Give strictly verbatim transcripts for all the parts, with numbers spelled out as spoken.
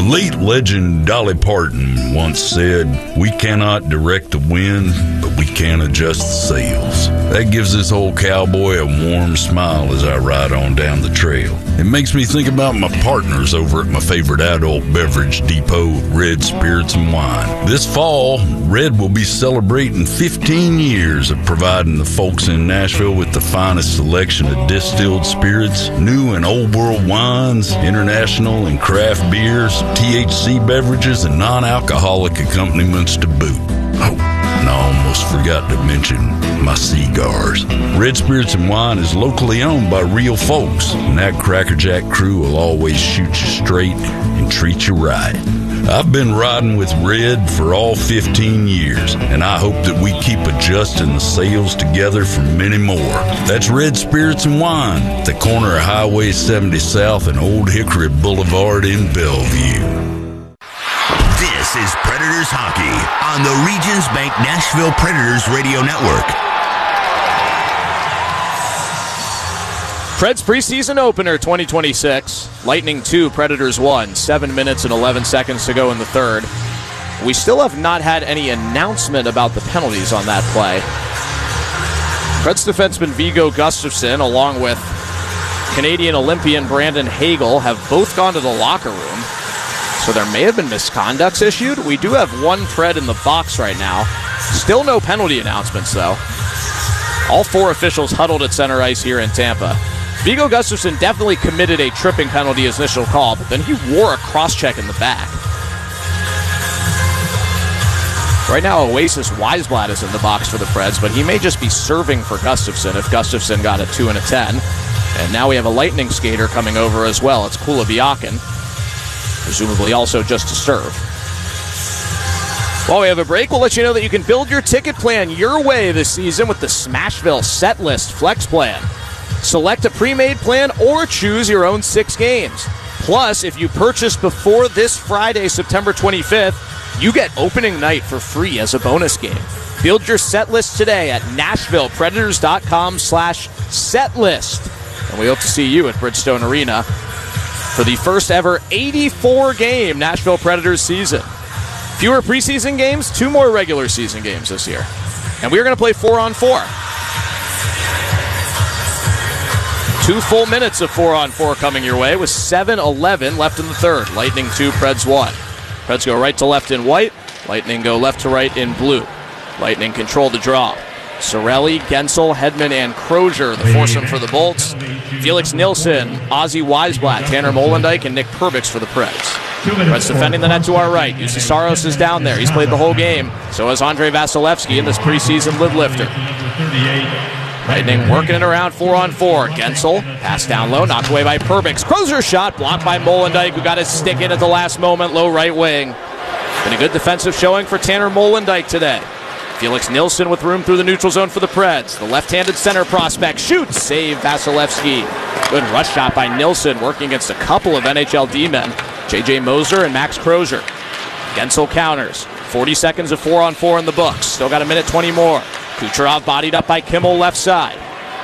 late legend Dolly Parton once said, "We cannot direct the wind, but we can adjust the sails." That gives this old cowboy a warm smile as I ride on down the trail. It makes me think about my partners over at my favorite adult beverage depot, Red Spirits and Wine. This fall, Red will be celebrating fifteen years of providing the folks in Nashville with the finest selection of distilled spirits, new and old world wines, international and craft beers, T H C beverages, and non-alcoholic accompaniments to boot. Oh, and I almost forgot to mention my cigars. Red Spirits and Wine is locally owned by real folks, and that Crackerjack crew will always shoot you straight and treat you right. I've been riding with Red for all fifteen years, and I hope that we keep adjusting the sails together for many more. That's Red Spirits and Wine, at the corner of Highway seventy South and Old Hickory Boulevard in Bellevue. This is Predators Hockey on the Regions Bank Nashville Predators Radio Network. Preds preseason opener twenty twenty-six. Lightning two, Predators one. Seven minutes and eleven seconds to go in the third. We still have not had any announcement about the penalties on that play. Preds defenseman Viggo Gustafsson, along with Canadian Olympian Brandon Hagel, have both gone to the locker room. So there may have been misconducts issued. We do have one Pred in the box right now. Still no penalty announcements, though. All four officials huddled at center ice here in Tampa. Viggo Gustafsson definitely committed a tripping penalty his initial call, but then he wore a cross-check in the back. Right now, Oasis Weisblatt is in the box for the Preds, but he may just be serving for Gustafsson if Gustafsson got a two and a ten. And now we have a Lightning skater coming over as well. It's Kuleviakin, presumably also just to serve. While we have a break, we'll let you know that you can build your ticket plan your way this season with the Smashville Set List Flex Plan. Select a pre-made plan or choose your own six games. Plus, if you purchase before this Friday, September twenty-fifth, you get opening night for free as a bonus game. Build your set list today at NashvillePredators.com slash set list. And we hope to see you at Bridgestone Arena for the first ever eighty-four game Nashville Predators season. Fewer preseason games, two more regular season games this year. And we're going to play four on four. Two full minutes of four on four coming your way with seven eleven left in the third. Lightning two, Preds one. Preds go right to left in white. Lightning go left to right in blue. Lightning control the draw. Cirelli, Gensel, Hedman, and Crozier, the foursome for the Bolts. Felix Nilsson, Ozzy Weisblatt, Tanner Molendyk, and Nick Perbix for the Preds. Preds defending the net to our right. U C Saros is down there. He's played the whole game. So has Andrei Vasilevsky in this preseason lid lifter. Lightning working it around four on four. Gensel, pass down low, knocked away by Perbix. Crozier's shot blocked by Molendyk, who got his stick in at the last moment, low right wing. Been a good defensive showing for Tanner Molendyk today. Felix Nilsson with room through the neutral zone for the Preds. The left-handed center prospect shoots, save Vasilevsky. Good rush shot by Nilsson, working against a couple of N H L D-men, J J Moser and Max Crozier. Gensel counters. forty seconds of four on four in the books. Still got a minute twenty more. Kucherov bodied up by Kimmel left side.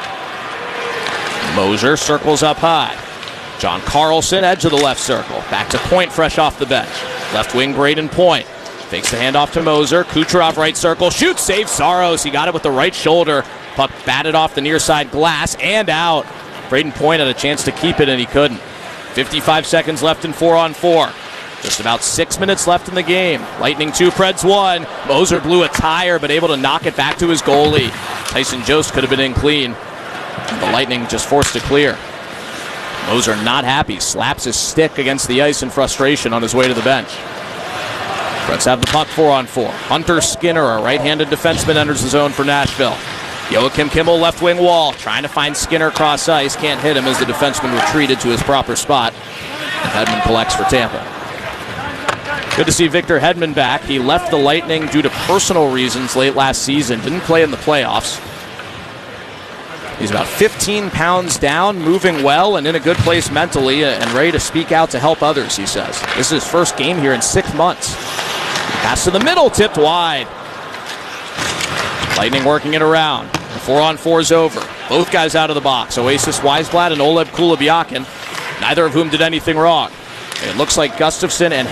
Moser circles up high. John Carlson, edge of the left circle. Back to Point, fresh off the bench. Left wing, Braden Point. Fakes the handoff to Moser. Kucherov right circle. Shoots, save Saros. He got it with the right shoulder. Puck batted off the near side glass and out. Braden Point had a chance to keep it and he couldn't. fifty-five seconds left in four on four. Just about six minutes left in the game. Lightning two, Preds one. Moser blew a tire, but able to knock it back to his goalie. Tyson Jost could have been in clean. The Lightning just forced to clear. Moser not happy. Slaps his stick against the ice in frustration on his way to the bench. Preds have the puck four on four. Hunter Skinner, a right-handed defenseman, enters the zone for Nashville. Joakim Kimmel, left wing wall. Trying to find Skinner cross ice. Can't hit him as the defenseman retreated to his proper spot. And Hedman collects for Tampa. Good to see Victor Hedman back. He left the Lightning due to personal reasons late last season. Didn't play in the playoffs. He's about fifteen pounds down, moving well, and in a good place mentally, and ready to speak out to help others, he says. This is his first game here in six months. Pass to the middle, tipped wide. Lightning working it around. The four on four is over. Both guys out of the box. Oasis Weisblatt and Oleb Kuleviakin, neither of whom did anything wrong. It looks like Gustafsson and